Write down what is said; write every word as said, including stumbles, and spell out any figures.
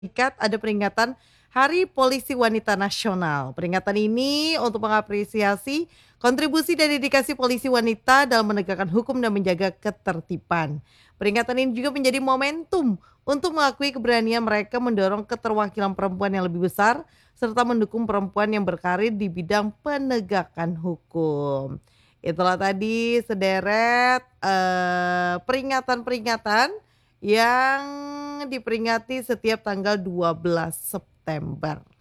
Ikat ada peringatan Hari Polisi Wanita Nasional. Peringatan ini untuk mengapresiasi kontribusi dan dedikasi polisi wanita dalam menegakkan hukum dan menjaga ketertiban. Peringatan ini juga menjadi momentum untuk mengakui keberanian mereka mendorong keterwakilan perempuan yang lebih besar serta mendukung perempuan yang berkarir di bidang penegakan hukum. Itulah tadi sederet eh, peringatan-peringatan yang diperingati setiap tanggal dua belas September.